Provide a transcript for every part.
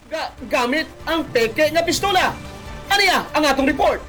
gamit ang peke nga pistola. Aniya ang atong report.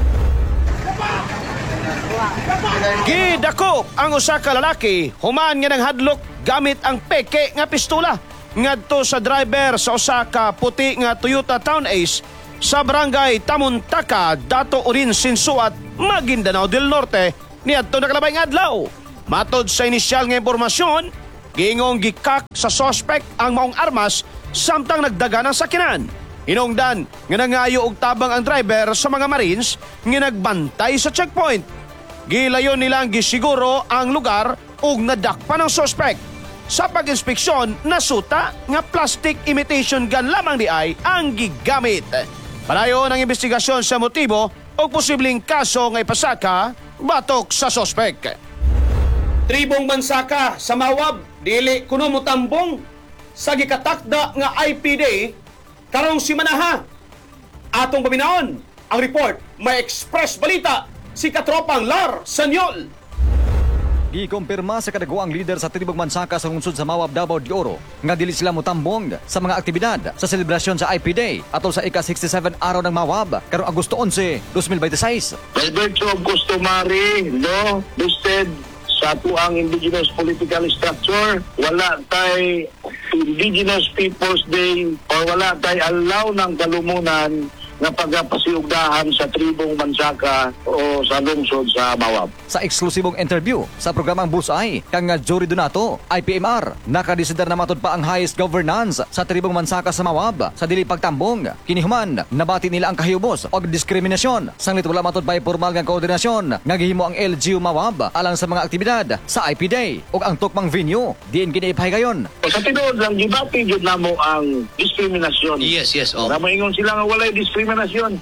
Gidako ang usa ka lalaki human nga naghadlok gamit ang peke nga pistola ngadto sa driver sa usa ka puti nga Toyota Town Ace sa barangay Tamuntaka, Dato Urin, Sinsuat, Maguindanao del Norte niadto nakalabay nga adlaw. Matod sa inisyal nga impormasyon, gingong gikak sa suspect ang maong armas samtang nagdaga ng sakinan. Hinungdan nga nangayo og tabang ang driver sa mga Marines nga nagbantay sa checkpoint. Gilayon nilang gisiguro ang lugar ug nadakpa ng suspect. Sa pag-inspeksyon, nasuta nga plastic imitation gun lamang di ay ang gigamit. Padayon ang investigasyon sa motibo o posibleng kaso nga ipasaka batok sa suspect. Tribong Mansaka sa Mawab, dili kuno motambong sa gikatakda nga IPD karong simanaha. Atong paminaon ang report may Express Balita si Katropang Lar Sanyol. Gikumpirma sa kadaguang leader sa Tribong Mansaka sa lungsod sa Mawab, Davao de Oro nga dili sila motambong sa mga aktibidad sa selebrasyon sa IP Day atol sa ika-67 araw ng Mawab karong Agosto 11, 2026. By virtue of customary, no, listed sa ato ang indigenous political structure, wala tay Indigenous Peoples Day o wala tay allow ng kalumunan na pagpasiugdahan sa Tribong Mansaka o sa lungsod sa Mawab. Sa eksklusibong interview sa programang Bullseye kang Jory Donato, IPMR, nakadesider na matod pa ang highest governance sa Tribong Mansaka sa Mawab sa dili pagtambong. Kinihuman, nabati nila ang kahiyubos o diskriminasyon. Sanglit wala matod pa formal nga koordinasyon nga gihimo ang LGU Mawab alang sa mga aktibidad sa IP Day ug ang tukmang venue diin kini ipahigayon. Sa tinuod lang, gibati jud namo ang diskriminasyon. Yes. Para maingon sila nga walay diskriminasyon.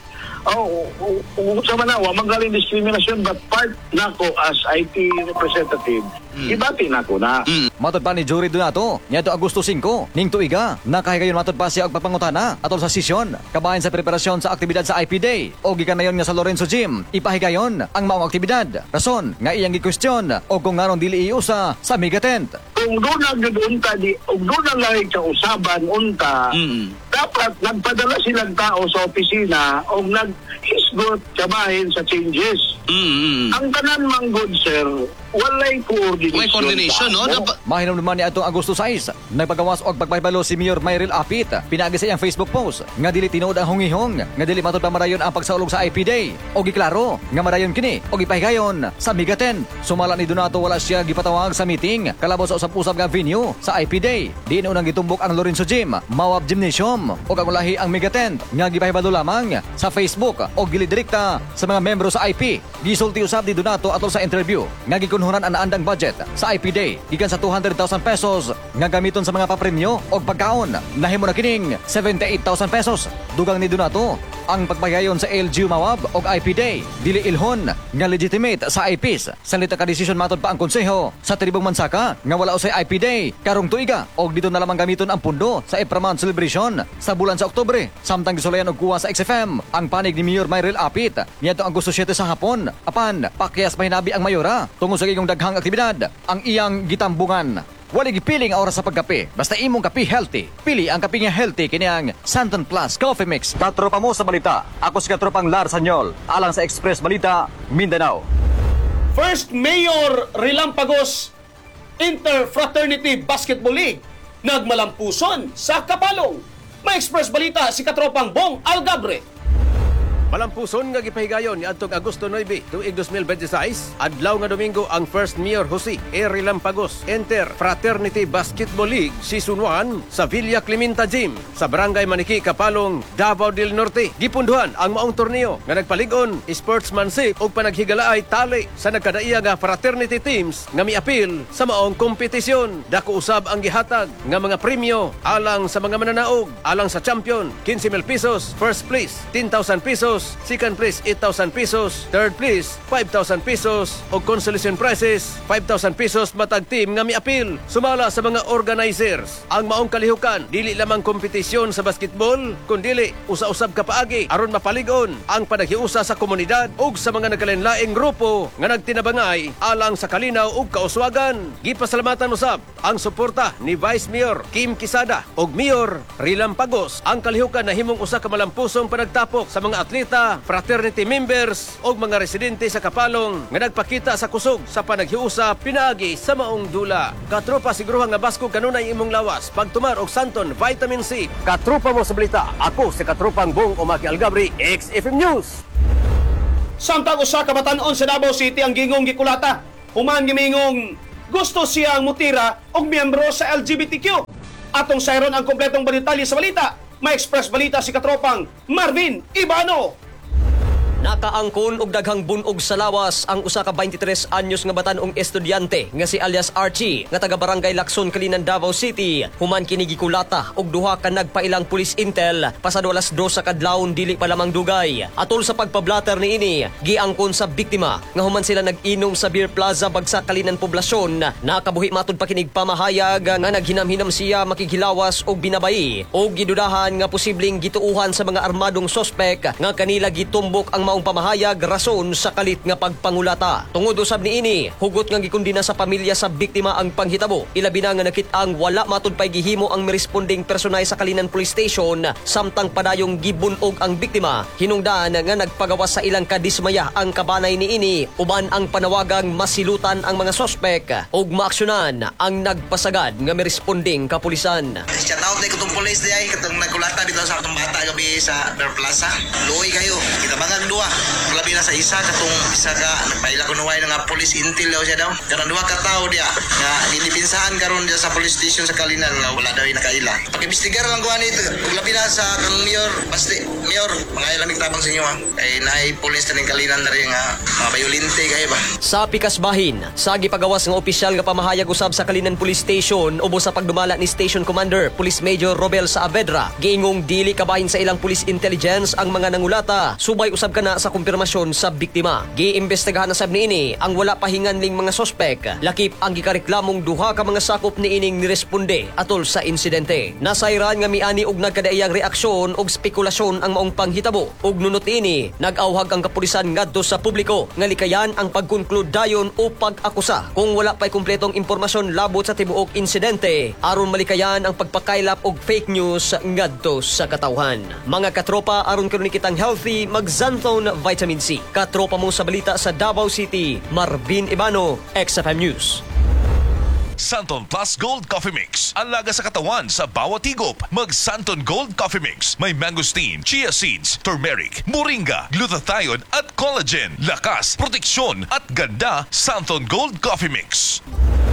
Sa manawa, magaling diskriminasyon, but part nako as IT representative, ibati nako na. Matod pa ni Jory Donato, niadto Agosto 5, ning tuiga, nakahigayon matod pa siya og papangutana atol sa sesyon, kabahin sa preparasyon sa aktibidad sa IP Day, o gikanayon nga sa Lorenzo Gym, ipahigayon ang maong aktibidad. Rason, nga iyang gikwestiyon, o kung ngaron dili iusa sa mega tent. Kung doon na unta, kung doon na lang sa usaban unta, dapat nagpadala silang tao sa opisina o nag-hisgot kabahin sa changes. Ang tanan mang good sir, walay coordination. May coordination, no? Mahinom naman ni atong Agosto 6, nagpagawas og pagpahibalo si Mayor Myril Apit, pinaagi sa iyang Facebook post nga dili tinuod ang hungihong nga dili matod pa marayon ang pagsaulog sa IP Day og giklaro nga marayon kini og ipahigayon sa Mega Tent. Sumala ni Donato wala siya gipatawag sa meeting kalabot sa usab-usab nga venue sa IP Day. Diin unang gitumbok ang Lorenzo Gym, Mawab Gymnasium og ang ulahi ang Mega Tent nga gipahibalo lamang sa Facebook og gilidirekta sa mga membro sa IP. Gisulti usab ni Donato atol sa interview nga gikunhuran ang naandang budget sa IP Day gikan sa 200,000 pesos nga gamiton sa mga papremyo o pagkaon. Nahimo na kining 78,000 pesos. Dugang ni Donato ang pagpahigayon sa LGU Mawab o IP Day dili ilhon nga legitimate sa IPs. Salita ka desisyon matod pa ang konseho sa Tribong Mansaka nga wala usay IP Day karong tuiga og dito na lamang gamiton ang pundo sa Epraman celebration sa bulan sa Oktubre. Samtang gisulayan og kuha sa XFM ang panig ni Mayor Myril Apit niadto Agosto 7 sa hapon. Apan pakyas mahinabi ang mayora tungod sa gayong daghang aktibidad ang iyang gitambungan. Wala gipiling ang oras sa pagkape. Basta imong kape healthy. Pili ang kape nga healthy kini ang Santon Plus Coffee Mix. Katropa mo sa balita. Ako si Katropang Lar Sanyol, alang sa Express Balita, Mindanao. First Mayor Relampagos Interfraternity Basketball League nagmalampuson sa Kapalong. May Express Balita si Katropang Bong Algabre. Malampuson nga gipahigayon ni adtong Agosto 9, tuig 2026, adlaw nga Domingo ang First Mayor Jose E. Relampagos Enter Fraternity Basketball League Season 1 sa Villa Clemente Gym sa Barangay Maniki, Kapalong, Davao del Norte. Gipunduhan ang maong torneo nga nagpalig-on sportsmanship ug panaghigalaay tali sa nagkadaiya nga fraternity teams nga miapil sa maong kompetisyon. Dako usab ang gihatag nga mga premyo alang sa mga mananaog, alang sa champion 15,000 pesos, first place 10,000 pesos pesos, second place 8,000 pesos, third place 5,000 pesos o consolation prizes 5,000 pesos matag team nga miapil. Sumala sa mga organizers. Ang maong kalihukan dili lamang kompetisyon sa basketball kundili usa-usab ka paagi aron mapaligon ang panaghiusa sa komunidad ug sa mga nagkalainlaing grupo nga nagtinabangay alang sa kalinaw ug kauswagan. Gipasalamatan usab ang suporta ni Vice Mayor Kim Quisada ug Mayor Rilam Pagos. Ang kalihukan na himong usa ka malampusong panagtapok sa mga atleta, fraternity members ug mga residente sa Kapalong nga nagpakita sa kusog sa panaghiusa pinaagi sa maong dula. Katropa siguruhan nga baskog kanunay imong lawas pagtumar og Santon Vitamin C. Katropa mo sa balita. Ako si Katropang Bong Omaki Algabri, XFM News. Samtang usa ka batan-on sa Davao City ang gingong gikulata. Human gimingong gusto siyang mutira og miyembro sa LGBTQ. Atong sayron ang kompletong detalye sa balita. May express balita si Katropang Marvin Ibano. Nakaangkon og daghang bunog sa lawas ang usa ka 23 anyos nga batan-ong estudyante nga si alias Archie nga taga Barangay Lacson, Kalinan, Davao City. Human kini gikulata og duha ka nagpailang police intel pasado alas 2 sa kadlawon dili pa lamang dugay. Atol sa pagpablatter niini, giangkon sa biktima nga human sila nag-inom sa Beer Plaza Bagsak, Kalinan poblasyon. Nakabuhi matud pa kinig pamahayag nga naghinam-hinam siya makighilawas og binabayi og gidudahan nga posibleng gituuhan sa mga armadong sospek nga kanila gitumbok ang maong pamahayag rason sa kalit nga pagpangulata. Tungod usab niini, hugot nga gikundina sa pamilya sa biktima ang panghitabo. Ilabi na nga nakit-ang wala matud pay gihimo ang miresponding personay sa Kalinan Police Station samtang padayong gibunog ang biktima. Hinungdan nga nagpagawas sa ilang kadismaya ang kabanay niini uban ang panawagang masilutan ang mga sospek ug maaksyonan ang nagpasagad nga miresponding kapulisan. Shout out ko tong police di ay katong nagkulata dito sa atong bata gabi sa Beer Plaza. Luoy kayo. Kita bangang duwa. Labi na sa isa katong isa ka nagpaila ko nuway nga police intel daw siya daw. Karon duha ka tawo dia nga ginipinsahan karon dia sa police station sa Kalinan nga wala daw nakaila. Pag-imbestigar lang kuan ito. Ug labi na sa kang mayor, basta mayor, mga ilamig tabang sa inyo ha. Kay naay police na ning Kalinan na rin nga mga bayolente kay ba. Sa Pikasbahin, sa gipagawas nga opisyal nga pamahayag usab sa Kalinan Police Station ubos sa pagdumala ni Station Commander Police Major Robel Saavedra, giingong dili kabahin sa ilang police intelligence ang mga nangulata. Subay usab kana sa kumpirmasyon sa biktima. Giimbestigahan na sab niini ang wala pahinganling mga sospek. Lakip ang gikareklamong duha ka mga sakop niining niresponde atol sa insidente. Nasayran nga miani og nagkadaiyang reaksyon og spekulasyon ang maong panghitabo. Ug nunot ini, nag-awhag ang kapulisan ngadto sa publiko nga likayan ang pagkonklude dayon o pag-akusa kung wala pay kumpletong impormasyon labot sa tibuok insidente aron malikayan ang pagpakaylap og fake news ngadto sa katawhan. Mga katropa, aron karon kitang healthy mag-Xanthone Vitamin C. Katropa mo sa balita sa Davao City, Marvin Ibano, XFM News. Santon Plus Gold Coffee Mix. Ang laga sa katawan sa bawat higop. Mag Santon Gold Coffee Mix. May mangosteen, chia seeds, turmeric, moringa, glutathione at collagen. Lakas, proteksyon at ganda. Santon Gold Coffee Mix.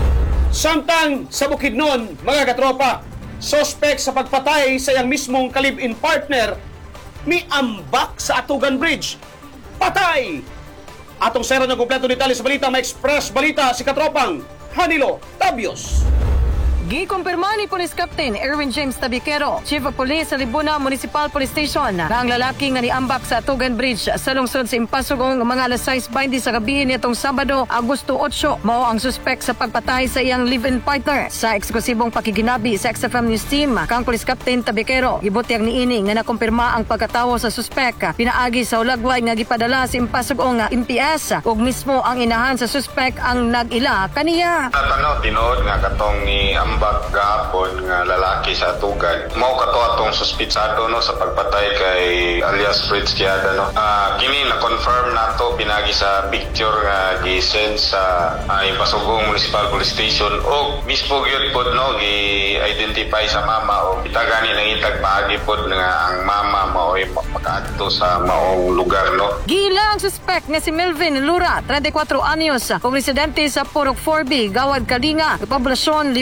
Samtang sa Bukidnon, mga katropa, sospek sa pagpatay sa iyang mismong kalib-in partner mi ambak sa Atugan Bridge. Patay! Atong sero ng kompleto detalye sa balita, may express balita si Katropang Hanilo Tabios. Gikumpirma ni Police Captain Erwin James Tabiquero, Chief of Police sa Libuna Municipal Police Station, na ang lalaki nga niambak sa Atugan Bridge sa lungsod sa Impasugong mga alas 6:20 sa gabi nitong Sabado, Agosto 8, mao ang suspect sa pagpatay sa iyang live-in partner. Sa eksklusibong pakiginabi sa XFM News Team, kang Police Captain Tabiquero, gibutyag niini nga nakumpirma ang pagkatawo sa suspect. Pinaagi sa ulagway nga gipadala sa Impasugong MPS ug mismo ang inahan sa suspect ang nag-ila kaniya. Tinuod nga katong ni ambak gahapon nga lalaki sa Atugan. Mao kato atong suspitsado no sa pagpatay kay alias Fritz Quiada no. Kini na confirm nato pinagi sa picture nga gi-send sa Impasugong Municipal Police Station o mismo gyud pod no gi-identify sa mama o bitagani nangitag paagi pod nga ang mama mao makaadto sa maong lugar no. Gila ang suspect nga si Melvin Lura, 34 anyos, ug residente sa Purok 4B, Gawad Kalinga, poblasyon Libuna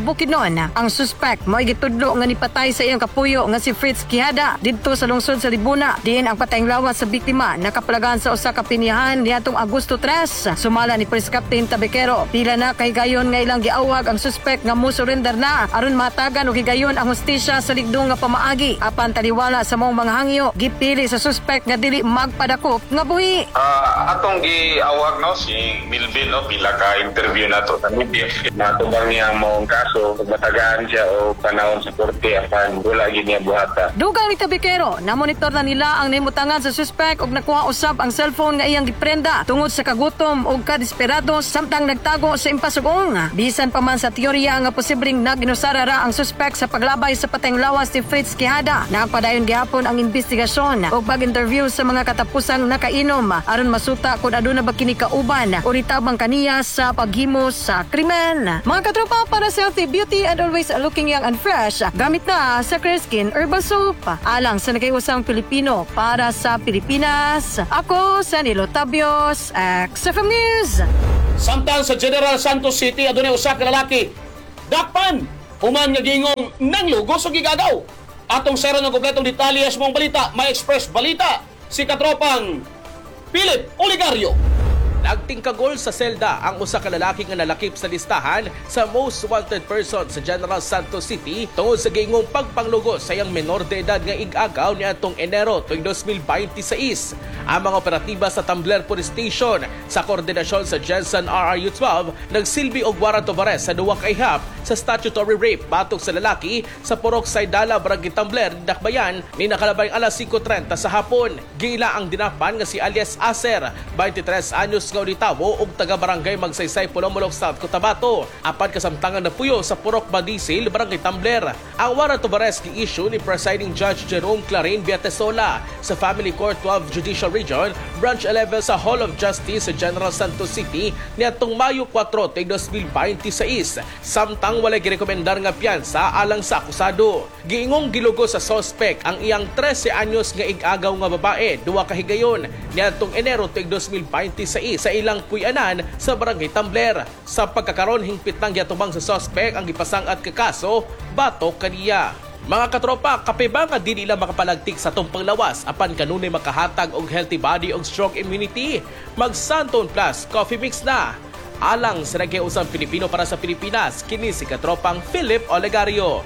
Bukidnon. Ang suspect mo gitudlo nga nipatay sa iyang kapuyo nga si Fritz Quijada didto sa lungsod sa Libuna. Diin ang patayng lawas sa biktima nakapalagan sa usa ka pinihan niadtong Agosto 3. Sumala ni Police Captain Tabekero, pila na kay gayon nga ilang giawag ang suspect nga mo-surrender na aron matagan og higayon ang hustisya sa ligdong nga pamaagi. Apan taliwala sa mong mga hangyo, gipili sa suspect nga dili magpadakop nga buhi. Atong giawag no si Milvin no pila ka interview nato sa media. Natubang niya mong kaso matagaan siya o panahon sa korte apan wala gid niya buhata. Dugang ni Tabekero, namonitor na nila ang nahimutangan sa suspect og nakuha usab ang cellphone nga iyang giprenda tungod sa kagutom og kadesperado samtang nagtago sa impasugong. Bisan pa man sa teorya nga posibleng naginusara ra ang suspect sa paglabay sa patayng lawas ni Fritz Quijada, nagpadayon gihapon ang investigasyon og pag-interview sa mga katapusang nakainom aron masuta kung aduna ba kini kauban o ritabang kaniya sa paghimo sa krimen. Mga katropa, para sa healthy beauty and always looking young and fresh, gamit na sa Clear Skin Herbal Soap. Alang sa nagayusang Pilipino para sa Pilipinas, ako sa Nilo Tabios, XFM News. Samtang sa General Santos City adunay usa ka lalaki dakpan human nga gingong nang lugos o gigagaw. Atong sero ng kompletong detalye sa mong balita, may express balita si katropang Philip Oligario. Nagtingkagol sa selda ang usa ka lalaki nga nalakip sa listahan sa most wanted person sa General Santos City tungod sa gingong pagpanglugos sa iyang menor de edad nga ig-agaw niadtong Enero tuig 2026. Ang mga operatiba sa Tumbler Police Station sa koordinasyon sa Jensen RRU-12 nagsilbi og warrant of arrest sa duwa ka ihap sa statutory rape batok sa lalaki sa Purok Saydala, Barangay Tumbler, Dakbayan ni nakalabay alas 5:30 sa hapon. Gila ang dinapan nga si alias Aser, 23 anyos nga unitawo ug taga-barangay Magsaysay, Pulomolok, South Cotabato. Apan kasamtangan na puyo sa Purok Badisil, Barangay Tumbler. Ang warrant of arrest gi-issue ni Presiding Judge Jerome Clarin Viatesola sa Family Court 12 Judicial Region, Branch 11 sa Hall of Justice sa General Santos City niadtong Mayo 4, 2026. Samtang walay girekomendar nga piyansa alang sa akusado. Giingong gilugo sa suspect ang iyang 13 anyos nga ig-agaw nga babae, duwa ka higayon niadtong Enero 2026 sa ilang puy-anan sa Barangay Tumbler. Sa pagkakaroon hingpit nang giatubang sa suspect ang ipasang-at ka kaso batok kaniya. Mga katropa, kape ba nga di nila makapalagtik sa tumpang lawas apan kanunay makahatag og healthy body og strong immunity? Mag Santon Plus Coffee Mix na. Alang sa nagkiusang Pilipino para sa Pilipinas, kini si katropang Philip Olegario,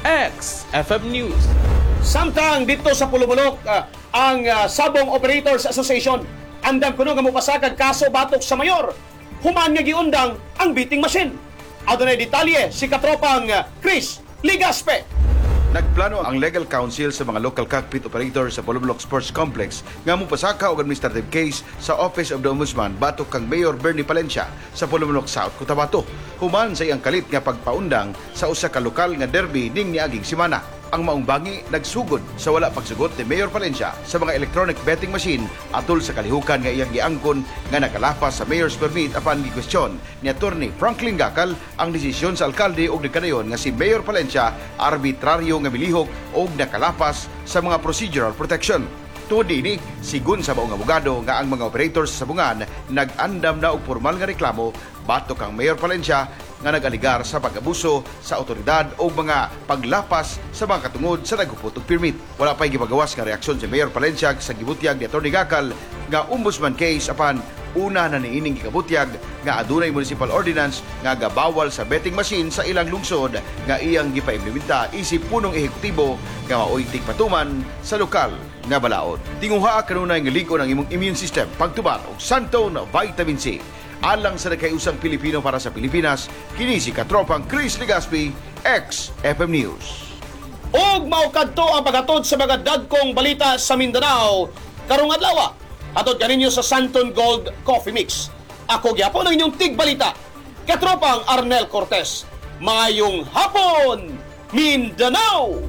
XFM News. Samtang dito sa Pulumulok, ang Sabong Operators Association andam kuno nga mopasagad kaso batok sa mayor. Human nga giundang ang beating machine. Adunay detalye si katropang Chris Ligaspe. Nagplano ang legal counsel sa mga local cockpit operator sa Pulumulok Sports Complex nga mopasaka og administrative case sa Office of the Ombudsman batok kang Mayor Bernie Palencia sa Pulumulok South Cotabato. Human sa iyang kalit nga pagpaundang sa usa ka lokal nga derby ning niaging semana. Ang maungbangi nagsugod sa wala pagsugot ni Mayor Palencia sa mga electronic betting machine atol sa kalihukan nga iyang giangkon nga nakalapas sa mayor's permit apan gikwestiyon ni Attorney Franklin Gacal ang desisyon sa alkalde og nagkanayon nga si Mayor Palencia arbitraryo nga milihok og nakalapas sa mga procedural protection. Tuod ini, sigun sa maong abogado nga ang mga operators sa sabungan nag-andam na og formal nga reklamo batok ang Mayor Palencia nga nag-aligar sa pag-abuso sa otoridad o mga paglapas sa mga katungod sa nagupot og permit. Wala pa'y gipagawas nga reaksyon si Mayor Palencia sa gibutyag ni Atty. Gacal nga ombudsman case apan una na niining gikabutyag nga adunay municipal ordinance nga gabawal sa betting machine sa ilang lungsod nga iyang gipaimplementa isip punong ehekutibo nga maoy tigpatuman sa lokal nga balaod. Tinguha kanunay nga ligon ang imong immune system pagtubar og Santon Vitamin C. Alang sa nagkayusang Pilipino para sa Pilipinas, kini si katropang Chris Ligaspi, XFM News. Og maukadto ang paghatod sa mga dagkong balita sa Mindanao karong adlaw. Atod kaninyo sa Santon Gold Coffee Mix. Ako gyapon ang inyong tigbalita, katropang Arnel Cortez. Mayong hapon, Mindanao!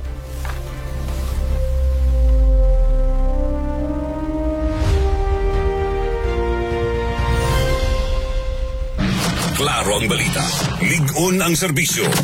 Klaro ang balita, ligon ang serbisyo,